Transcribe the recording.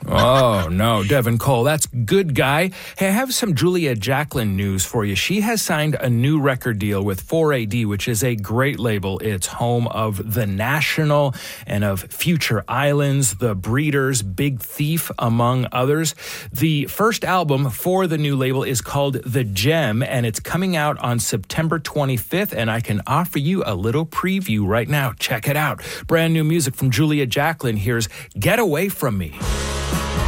Oh, no, Devin Cole, that's good guy. Hey, I have some Julia Jacklin news for you. She has signed a new record deal with 4AD, which is a great label. It's home of The National and of Future Islands, The Breeders, Big Thief, among others. The first album for the new label is called The Gem, and it's coming out on September 25th, and I can offer you a little preview right now. Check it out. Brand new music from Julia Jacklin. Here's Get Away From Me.